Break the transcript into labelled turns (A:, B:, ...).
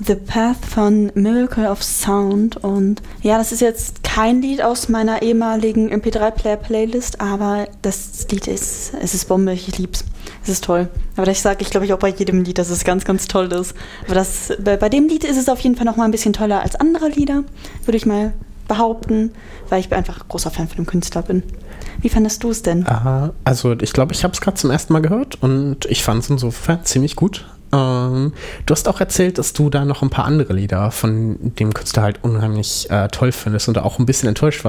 A: The Path von Miracle of Sound. Und ja, das ist jetzt kein Lied aus meiner ehemaligen MP3-Player-Playlist, aber das Lied es ist Bombe, ich lieb's. Es ist toll. Aber das sage ich, glaube ich, auch bei jedem Lied, dass es ganz, ganz toll ist. Aber bei dem Lied ist es auf jeden Fall noch mal ein bisschen toller als andere Lieder, würde ich mal behaupten, weil ich einfach großer Fan von dem Künstler bin. Wie fandest du es denn?
B: Also ich glaube, ich habe es gerade zum ersten Mal gehört und ich fand es insofern ziemlich gut. Du hast auch erzählt, dass du da noch ein paar andere Lieder von dem Künstler halt unheimlich toll findest und auch ein bisschen enttäuscht warst,